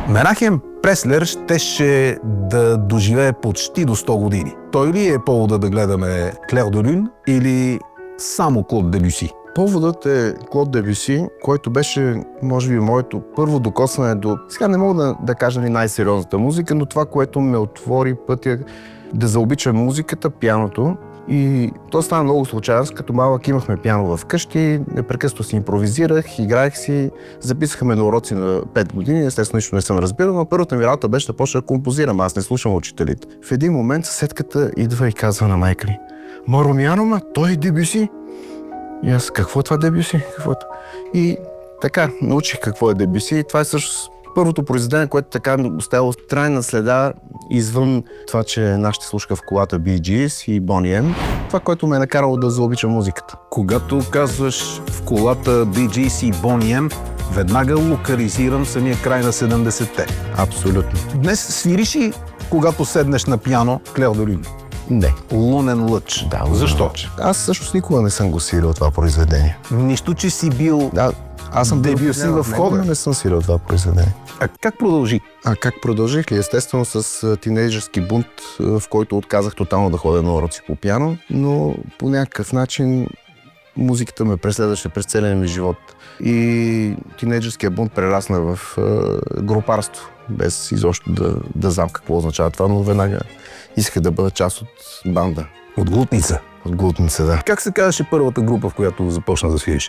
Менахем Преслер щеше да доживее почти до 100 години. Той ли е повода да гледаме Клер де Люн или само Клод Дебюси? Поводът е Клод Дебюси, който беше, може би, моето първо докосване до... Сега не мога да кажа най-сериозната музика, но това, което ме отвори пътя да заобичам музиката, пианото. И то стана много случайно. Като малък имахме пиано вкъщи, непрекъснато си импровизирах, играех си, записахме на уроци на 5 години, естествено нищо не съм разбирал, но първата ми работа беше да почна да композирам, аз не слушам учителите. В един момент съседката идва и казва на майка ми: "Маромяно, той е Дебюси." И аз: "Какво е това Дебюси? Какво е това?" И така, научих какво е Дебюси и това е всъщност първото произведение, което така ми оставило трайна следа извън това, че нашите слушаха в колата Bee Gees и Boney M. Това, което ме е накарало да заобичам музиката. Когато казваш в колата Bee Gees и Boney M, веднага локализирам самия край на 70-те. Абсолютно. Днес свириш и когато седнеш на пиано Клер де Люн? Не. Лунен лъч. Да, защо? Аз всъщност никога не съм го свирил това произведение. Нищо, че си бил аз съм Дебюси в хода. Не съм свирил това произведение. А как продължи? Как продължих ли? Естествено с тинейджърски бунт, в който отказах тотално да ходя на уроци по пиано, но по някакъв начин музиката ме преследваше през целия ми живот. И тинейджърския бунт прерасна в групарство, без изобщо да знам какво означава това, но веднага исках да бъда част от банда. От Глутница? От Глутница, да. Как се казваше първата група, в която започна да свириш?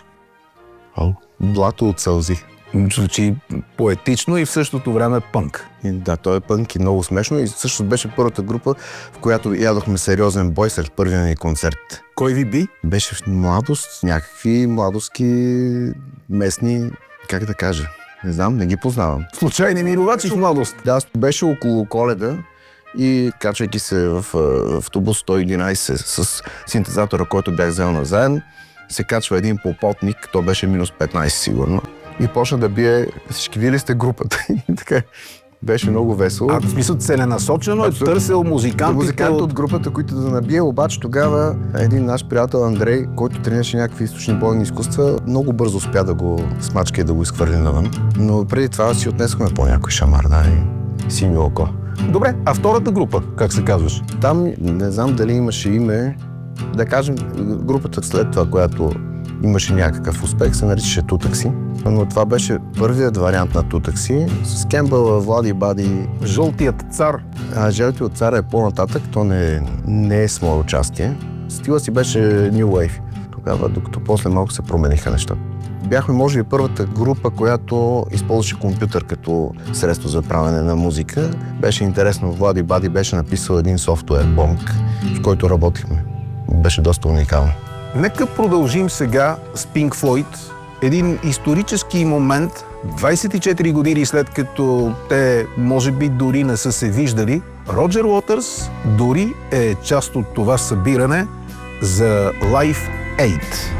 Блато от сълзи. Звучи поетично и в същото време пънк. Да, той е пънк и много смешно. И също беше първата група, в която ядохме сериозен бой след първия ни концерт. Кой ви би? Беше в младост, някакви младостки местни, как да кажа, не знам, не ги познавам. Случайни мировачи в младост. Да, беше около Коледа и качвайки се в автобус 111 с синтезатора, който бях взел назаем, се качва един попотник, то беше минус 15 сигурно, и почна да бие: "Всички вие ли сте групата?" И така, беше много весело. В смисъл целенасочено е търсил музикантите от групата, които да набие, обаче тогава един наш приятел Андрей, който тренираше някакви източни бойни изкуства, много бързо успя да го смачка и да го изхвърли навън. Но преди това си отнесохме по някой шамар, и синьо око. Добре, а втората група, как се казваш? Там не знам дали имаше име. Да кажем, групата след това, която имаше някакъв успех, се наричаше Тутакси. Но това беше първият вариант на Тутакси с Кембъл, Влади Бади. Жълтият цар. Жълтият цар е по-нататък, то не е с мое участие. Стила си беше New Wave. Тогава, докато после малко се промениха нещата. Бяхме, може би, първата група, която използваше компютър като средство за правене на музика. Беше интересно, Влади Бади беше написал един софтуер Bonk, с който работихме. Беше доста уникално. Нека продължим сега с Pink Floyd. Един исторически момент, 24 години след като те, може би, дори не са се виждали. Роджер Уотърс дори е част от това събиране за Live Aid.